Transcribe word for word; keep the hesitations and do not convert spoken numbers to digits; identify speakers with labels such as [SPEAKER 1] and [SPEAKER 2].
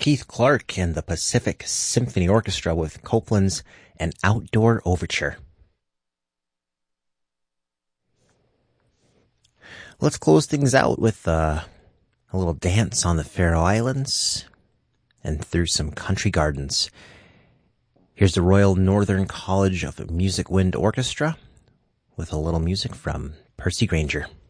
[SPEAKER 1] Keith Clark and the Pacific Symphony Orchestra with Copland's An Outdoor Overture. Let's close things out with uh, a little dance on the Faroe Islands and through some country gardens. Here's the Royal Northern College of Music Wind Orchestra with a little music from Percy Grainger.